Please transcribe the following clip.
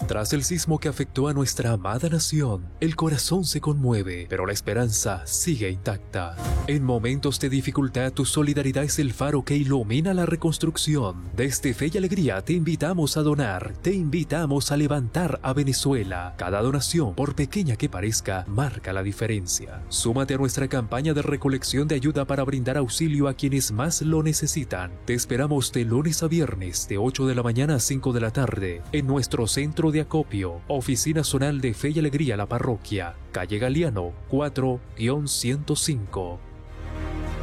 Tras el sismo que afectó a nuestra amada nación, el corazón se conmueve, pero la esperanza sigue intacta. En momentos de dificultad, tu solidaridad es el faro que ilumina la reconstrucción. Desde Fe y Alegría te invitamos a donar, te invitamos a levantar a Venezuela. Cada donación, por pequeña que parezca, marca la diferencia. Súmate a nuestra campaña de recolección de ayuda para brindar auxilio a quienes más lo necesitan. Te esperamos de lunes a viernes, de 8 de la mañana a 5 de la tarde, en nuestro centro de acopio, Oficina Zonal de Fe y Alegría La Parroquia, calle Galiano 4-105.